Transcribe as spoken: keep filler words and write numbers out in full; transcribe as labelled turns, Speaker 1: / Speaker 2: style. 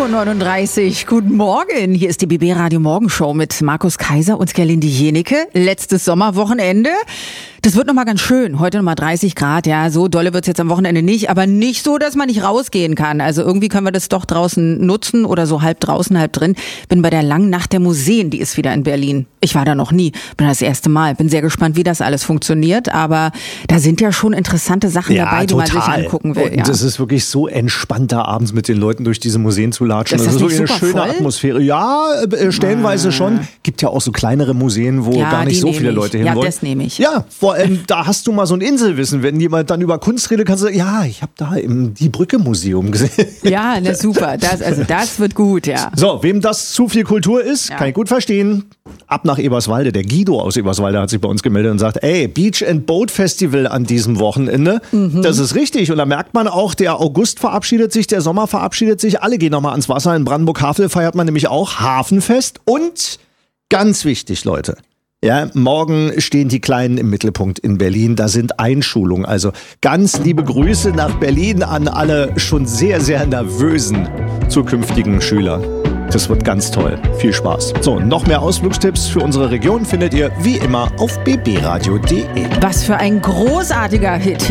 Speaker 1: Uhr neununddreißig. Guten Morgen. Hier ist die B B Radio Morgenshow mit Markus Kaiser und Gerlinde Jenecke. Letztes Sommerwochenende. Das wird nochmal ganz schön. Heute nochmal dreißig Grad. Ja, so dolle wird's jetzt am Wochenende nicht. Aber nicht so, dass man nicht rausgehen kann. Also irgendwie können wir das doch draußen nutzen oder so halb draußen, halb drin. Bin bei der langen Nacht der Museen. Die ist wieder in Berlin. Ich war da noch nie. Bin das erste Mal. Bin sehr gespannt, wie das alles funktioniert. Aber da sind ja schon interessante Sachen
Speaker 2: ja,
Speaker 1: dabei, die
Speaker 2: total.
Speaker 1: man sich angucken will.
Speaker 2: Und
Speaker 1: ja.
Speaker 2: es ist wirklich so entspannt, da abends mit den Leuten durch diese Museen zu latschen.
Speaker 1: Das
Speaker 2: Das,
Speaker 1: ist
Speaker 2: ist
Speaker 1: nicht
Speaker 2: wirklich eine
Speaker 1: super
Speaker 2: schöne
Speaker 1: voll?
Speaker 2: Atmosphäre. Ja, äh, stellenweise
Speaker 1: Ah.
Speaker 2: schon. Gibt ja auch so kleinere Museen, wo
Speaker 1: Ja,
Speaker 2: gar nicht
Speaker 1: die
Speaker 2: so
Speaker 1: nehme
Speaker 2: viele
Speaker 1: ich.
Speaker 2: Leute
Speaker 1: Ja,
Speaker 2: hinwollen.
Speaker 1: das nehme ich.
Speaker 2: Ja, vor allem, da hast du mal so ein Inselwissen. Wenn jemand dann über Kunst redet, kannst du sagen, ja, ich habe da im Die Brücke Museum gesehen.
Speaker 1: Ja, na super. Das, also das wird gut, ja.
Speaker 2: So, wem das zu viel Kultur ist,
Speaker 1: Ja.
Speaker 2: kann ich gut verstehen. Ab nach Eberswalde. Der Guido aus Eberswalde hat sich bei uns gemeldet und sagt, ey, Beach and Boat Festival an diesem Wochenende.
Speaker 1: Mhm.
Speaker 2: Das ist richtig. Und da merkt man auch, der August verabschiedet sich, der Sommer verabschiedet sich. Alle gehen nochmal ans Wasser. In Brandenburg-Havel feiert man nämlich auch Hafenfest. Und ganz wichtig, Leute. Ja, morgen stehen die Kleinen im Mittelpunkt in Berlin. Da sind Einschulungen. Also ganz liebe Grüße nach Berlin an alle schon sehr, sehr nervösen zukünftigen Schüler. Das wird ganz toll. Viel Spaß. So, noch mehr Ausflugstipps für unsere Region findet ihr wie immer auf b b radio punkt d e.
Speaker 1: Was für ein großartiger Hit hier.